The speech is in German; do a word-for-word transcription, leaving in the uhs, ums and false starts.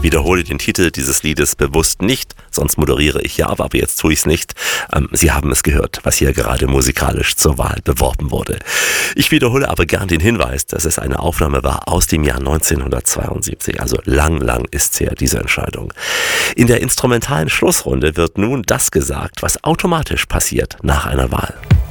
wiederhole den Titel dieses Liedes bewusst nicht, sonst moderiere ich ja, aber jetzt tue ich es nicht. Ähm, Sie haben es gehört, was hier gerade musikalisch zur Wahl beworben wurde. Ich wiederhole aber gern den Hinweis, dass es eine Aufnahme war aus dem Jahr neunzehnhundertzweiundsiebzig, also lang, lang ist's her, diese Entscheidung. In der instrumentalen Schlussrunde wird nun das gesagt, was automatisch passiert nach einer Wahl.